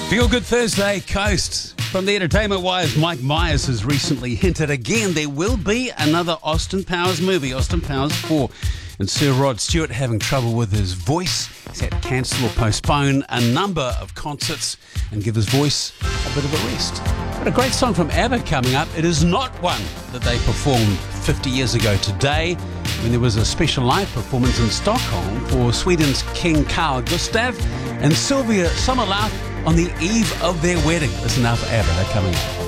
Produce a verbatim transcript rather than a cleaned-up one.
Feel Good Thursday, Coast. From the Entertainment Wires, Mike Myers has recently hinted again there will be another Austin Powers movie, Austin Powers four. And Sir Rod Stewart having trouble with his voice. He's had to cancel or postpone a number of concerts and give his voice a bit of a rest. But a great song from ABBA coming up. It is not one that they performed fifty years ago today when there was a special live performance in Stockholm for Sweden's King Carl Gustaf and Sylvia Sommerlath on the eve of their wedding. Listen now for ABBA, they're coming up.